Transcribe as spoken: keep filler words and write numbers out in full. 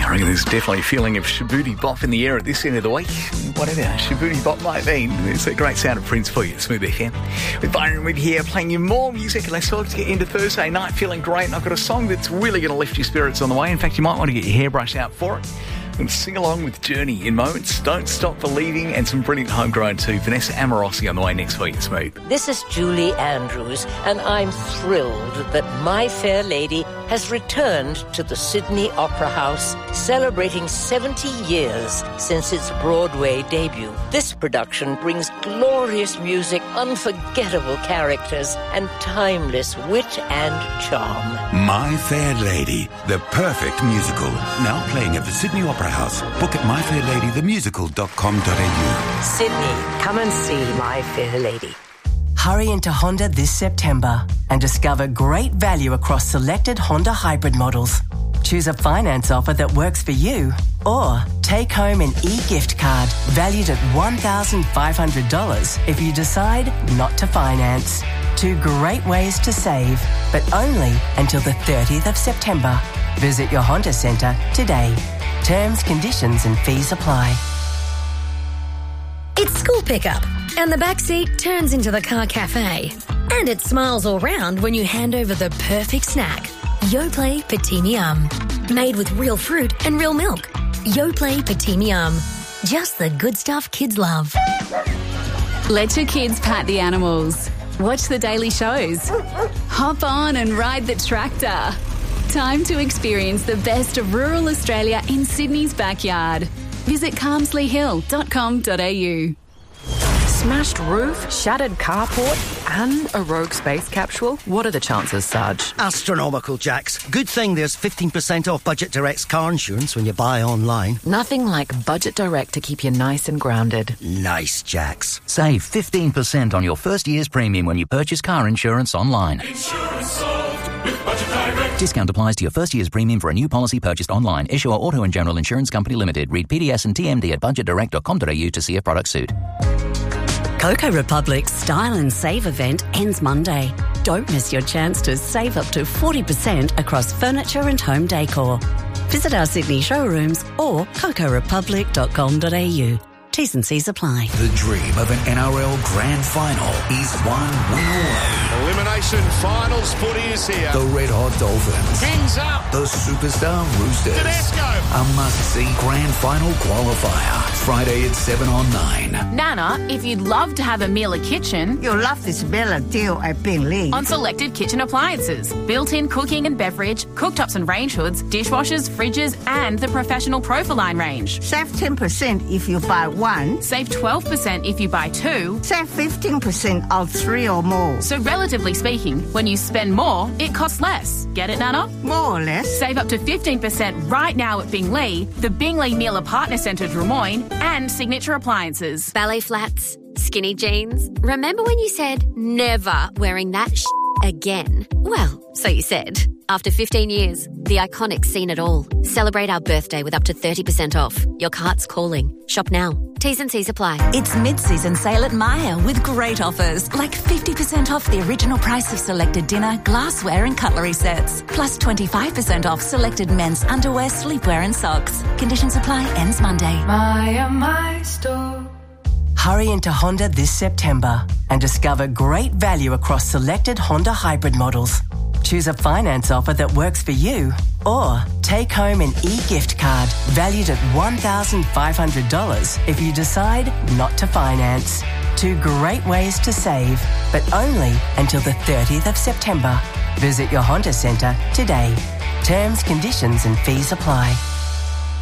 I reckon there's definitely a feeling of Shaboody Bop in the air at this end of the week. Whatever Shaboody Bop might mean, it's a great sound of Prince for you at Smooth F M. With Byron Reed here, playing you more music, and let's talk to get into Thursday night feeling great. And I've got a song that's really going to lift your spirits on the way. In fact, you might want to get your hairbrush out for it. And sing along with Journey in moments. Don't Stop Believing, and some brilliant homegrown too. Vanessa Amorosi on the way next week. Smooth. This is Julie Andrews, and I'm thrilled that My Fair Lady has returned to the Sydney Opera House, celebrating seventy years since its Broadway debut. This production brings glorious music, unforgettable characters, and timeless wit and charm. My Fair Lady, the perfect musical. Now playing at the Sydney Opera House. Book at my fair lady the musical dot com dot a u. Sydney, come and see My Fair Lady. Hurry into Honda this September and discover great value across selected Honda hybrid models. Choose a finance offer that works for you, or take home an e-gift card valued at one thousand five hundred dollars if you decide not to finance. Two great ways to save, but only until the thirtieth of September. Visit your Honda Centre today. Terms, conditions and fees apply. It's school pickup, and the back seat turns into the car cafe. And it smiles all round when you hand over the perfect snack. Yoplait Petit Yum. Made with real fruit and real milk. Yoplait Petit Yum. Just the good stuff kids love. Let your kids pat the animals. Watch the daily shows. Hop on and ride the tractor. Time to experience the best of rural Australia in Sydney's backyard. Visit calmsley hill dot com dot a u. Smashed roof, shattered carport, and a rogue space capsule? What are the chances, Sarge? Astronomical, Jax. Good thing there's fifteen percent off Budget Direct's car insurance when you buy online. Nothing like Budget Direct to keep you nice and grounded. Nice, Jax. Save fifteen percent on your first year's premium when you purchase car insurance online. Insurance solved with Budget Direct. Discount applies to your first year's premium for a new policy purchased online. Issuer Auto and General Insurance Company Limited. Read P D S and T M D at budget direct dot com dot a u to see if product suit. Coco Republic's Style and Save event ends Monday. Don't miss your chance to save up to forty percent across furniture and home decor. Visit our Sydney showrooms or coco republic dot com dot a u. T's and C's apply. The dream of an N R L Grand Final is one win away. Elimination Finals footy is here. The Red Hot Dolphins. Kings up. The Superstar Roosters. Tedesco. A must-see Grand Final qualifier. Friday at seven on nine. Nana, if you'd love to have a Miele kitchen, you'll love this Bella deal at Binglee. On selected kitchen appliances, built-in cooking and beverage, cooktops and range hoods, dishwashers, fridges, and the professional Profiline range. Save ten percent if you buy one. Save twelve percent if you buy two. Save fifteen percent on three or more. So relatively speaking, when you spend more, it costs less. Get it, Nana? More or less. Save up to fifteen percent right now at Binglee, the Binglee Miele Partner Centre Drummoyne, and Signature Appliances. Ballet flats, skinny jeans. Remember when you said never wearing that sh** again? Well, so you said. After fifteen years, the iconic seen it all. Celebrate our birthday with up to thirty percent off. Your cart's calling. Shop now. T's and C's apply. It's mid-season sale at Myer with great offers, like fifty percent off the original price of selected dinner, glassware and cutlery sets, plus twenty-five percent off selected men's underwear, sleepwear and socks. Conditions apply. Ends Monday. Myer, my store. Hurry into Honda this September and discover great value across selected Honda hybrid models. Choose a finance offer that works for you, or take home an e-gift card valued at one thousand five hundred dollars if you decide not to finance. Two great ways to save, but only until the thirtieth of September. Visit your Honda Centre today. Terms, conditions and fees apply.